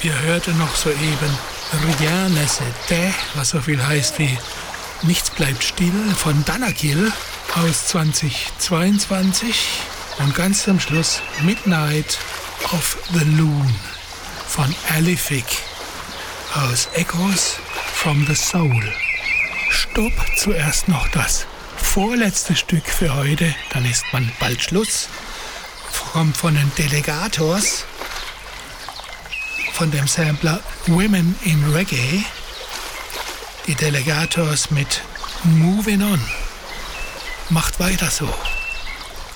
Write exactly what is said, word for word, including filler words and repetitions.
Ihr hörte noch soeben Rien ne s'était, was so viel heißt wie Nichts bleibt still von Danakil aus zweitausendzweiundzwanzig. Und ganz zum Schluss Midnight of the Loon von Alific aus Echoes from the Soul. Stopp, zuerst noch das vorletzte Stück für heute, dann ist man bald Schluss. Kommt von den Delegators, von dem Sampler Women in Reggae. Die Delegators mit Moving On. Macht weiter so.